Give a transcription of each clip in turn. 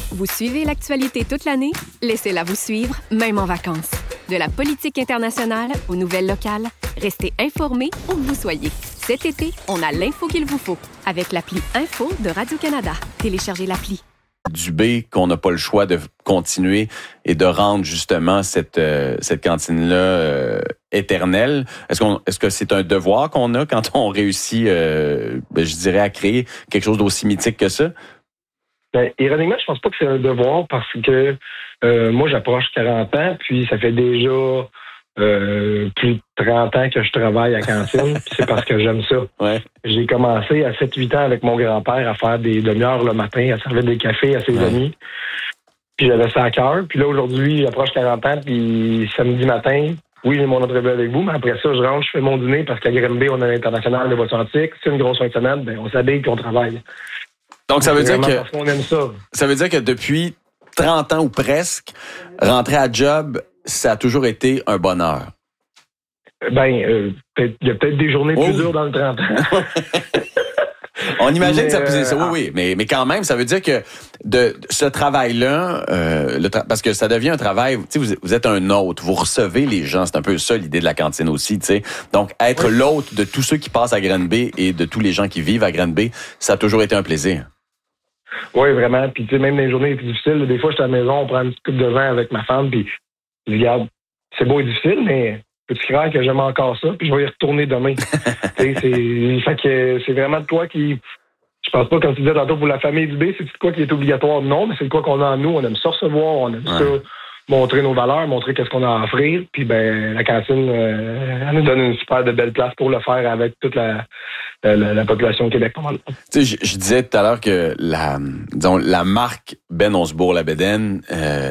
Vous suivez l'actualité toute l'année? Laissez-la vous suivre, même en vacances. De la politique internationale aux nouvelles locales, restez informés où que vous soyez. Cet été, on a l'info qu'il vous faut avec l'appli Info de Radio-Canada. Téléchargez l'appli. Dubé qu'on n'a pas le choix de continuer et de rendre justement cette cantine-là éternelle. Est-ce que c'est un devoir qu'on a quand on réussit, je dirais, à créer quelque chose d'aussi mythique que ça? Ben, ironiquement, je pense pas que c'est un devoir parce que moi, j'approche 40 ans, puis ça fait déjà plus de 30 ans que je travaille à cantine, puis c'est parce que j'aime ça. Ouais. J'ai commencé à 7-8 ans avec mon grand-père à faire des demi-heures le matin, à servir des cafés à ses amis. Puis j'avais ça à cœur. Puis là, aujourd'hui, j'approche 40 ans, puis samedi matin, oui, j'ai mon entrevue avec vous, mais après ça, je rentre, je fais mon dîner parce qu'à Granby, on a l'International de voiture antique. C'est une grosse fin de semaine, ben, on s'habille et on travaille. Donc, ça veut dire que parce qu'on aime ça. Ça veut dire que depuis 30 ans ou presque, rentrer à job, ça a toujours été un bonheur. Ben, il y a peut-être des journées plus dures dans le 30 ans. On imagine que ça puisse ça. Oui, mais quand même, ça veut dire que de ce travail-là, parce que ça devient un travail, tu sais, vous êtes un hôte, vous recevez les gens, c'est un peu ça l'idée de la cantine aussi, tu sais. Donc, être l'hôte de tous ceux qui passent à Granby et de tous les gens qui vivent à Granby, ça a toujours été un plaisir. Oui, vraiment. Puis, tu sais, même les journées les plus difficiles, des fois, je suis à la maison, on prend une petite coupe de vin avec ma femme, puis je dis, regarde, c'est beau et difficile, mais peux-tu croire que j'aime encore ça, puis je vais y retourner demain. Fait que c'est vraiment de quoi qui... Je pense pas, comme tu disais tantôt, pour la famille du B, c'est de quoi qui est obligatoire? Non, mais c'est de quoi qu'on a en nous. On aime ça recevoir, on aime ça montrer nos valeurs, montrer qu'est-ce qu'on a à offrir. Puis ben la cantine, elle nous donne une super de belle place pour le faire avec toute la population de Québec. Tu sais, je disais tout à l'heure que la marque Ben Osbourg-Labédène,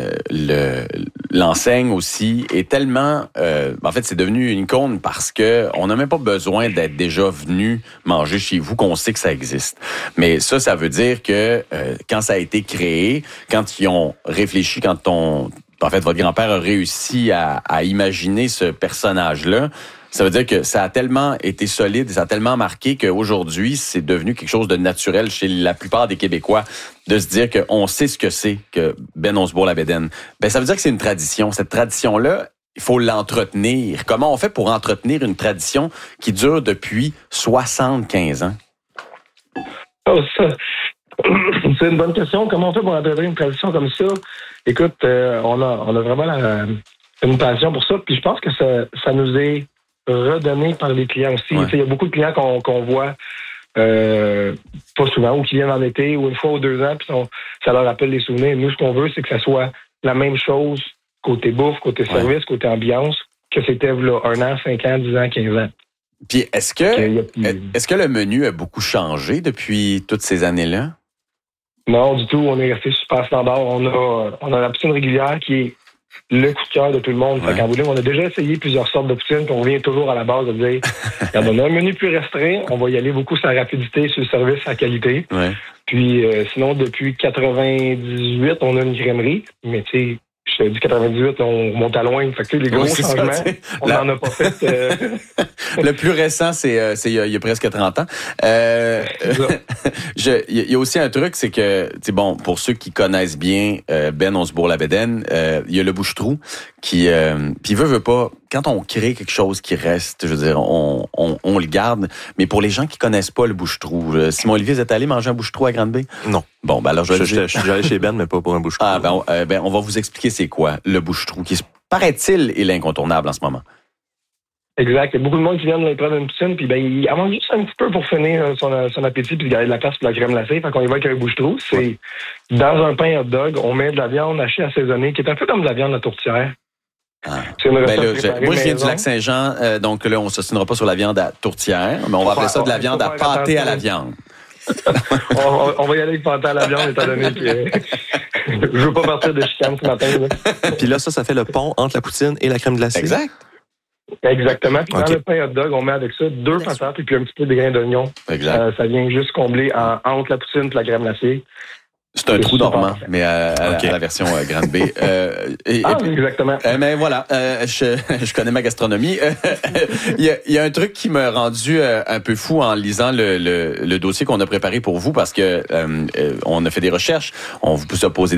l'enseigne aussi est tellement, en fait, c'est devenu une icône parce que on n'a même pas besoin d'être déjà venu manger chez vous, qu'on sait que ça existe. Mais ça veut dire que quand ça a été créé, quand ils ont réfléchi, en fait, votre grand-père a réussi à imaginer ce personnage-là. Ça veut dire que ça a tellement été solide et ça a tellement marqué qu'aujourd'hui, c'est devenu quelque chose de naturel chez la plupart des Québécois de se dire qu'on sait ce que c'est que Ben Osbourg-Labédène. Ben, ça veut dire que c'est une tradition. Cette tradition-là, il faut l'entretenir. Comment on fait pour entretenir une tradition qui dure depuis 75 ans? Oh, ça... C'est une bonne question. Comment on fait pour entretenir une tradition comme ça? Écoute, on a vraiment une passion pour ça. Puis je pense que ça nous est redonné par les clients aussi. Ouais. Il y a beaucoup de clients qu'on voit pas souvent, ou qui viennent en été, ou une fois ou 2 ans, puis ça leur rappelle les souvenirs. Nous, ce qu'on veut, c'est que ça soit la même chose côté bouffe, côté service, côté ambiance, que c'était là, 1 an, 5 ans, 10 ans, 15 ans. Puis est-ce que le menu a beaucoup changé depuis toutes ces années-là? Non, du tout. On est resté super standard. On a la poutine régulière qui est le coup de cœur de tout le monde. Fait qu'en bout de ligne, on a déjà essayé plusieurs sortes de poutine, puis on revient toujours à la base de dire, quand on a un menu plus restreint, on va y aller beaucoup sur la rapidité, sur le service, sur la qualité. Ouais. Puis sinon, depuis 98, on a une crèmerie, mais tu sais, je te dis 98, on monte à loin. Fait que les gros changements, on n'en a pas fait. Le plus récent, c'est il y a presque 30 ans. Il y a aussi un truc, c'est que, bon, pour ceux qui connaissent bien Ben Osbourg-Labédène, il y a le bouche-trou qui veut pas. Quand on crée quelque chose qui reste, je veux dire, on le garde. Mais pour les gens qui connaissent pas le bouche-trou, Simon Olivier, vous êtes allé manger un bouche-trou à Grande-Bay? Non. Bon, ben alors je suis déjà allé chez Ben, mais pas pour un bouche-trou. Ah, ben on va vous expliquer c'est quoi le bouche-trou, qui paraît-il est l'incontournable en ce moment. Exact. Il y a beaucoup de monde qui viennent prendre une poutine, puis ben il en mange juste un petit peu pour finir son appétit, puis garder de la place pour la crème glacée. Fait qu'on y va avec un bouche-trou. C'est dans un pain hot dog, on met de la viande hachée assaisonnée, qui est un peu comme de la viande à tourtière. Ah. Moi, je viens du Lac-Saint-Jean, donc là, on ne s'ostinera pas sur la viande à tourtière, mais on va appeler ça de la viande à pâté à la viande. on va y aller avec pâté à la viande, étant donné que je veux pas partir de chicane ce matin. Puis là, ça fait le pont entre la poutine et la crème glacée. Exact. Exactement. Puis dans le pain hot dog, on met avec ça 2 patates et puis un petit peu de grains d'oignon. Exact. Ça vient juste combler entre la poutine et la crème glacée. C'est un trou normand, mais à la version Grande Bay. Exactement. Mais voilà, je connais ma gastronomie. Il y a un truc qui m'a rendu un peu fou en lisant le dossier qu'on a préparé pour vous, parce que on a fait des recherches, on vous a posé